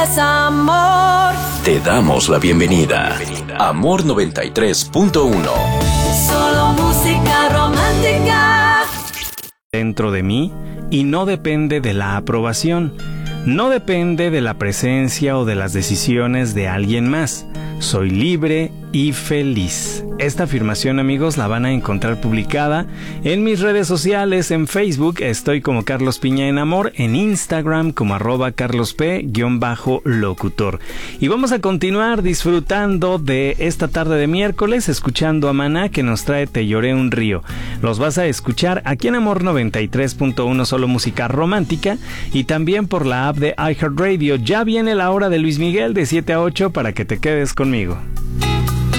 Amor. Te damos la bienvenida. Amor 93.1. Solo música romántica. Dentro de mí y no depende de la aprobación. No depende de la presencia o de las decisiones de alguien más. Soy libre y feliz. Esta afirmación, amigos, la van a encontrar publicada en mis redes sociales. En Facebook estoy como Carlos Piña en Amor, en Instagram como @carlosp_locutor. Y vamos a continuar disfrutando de esta tarde de miércoles, escuchando a Maná, que nos trae Te lloré un río. Los vas a escuchar aquí en Amor 93.1, solo música romántica, y también por la app de iHeartRadio. Ya viene la hora de Luis Miguel de 7 a 8 para que te quedes conmigo.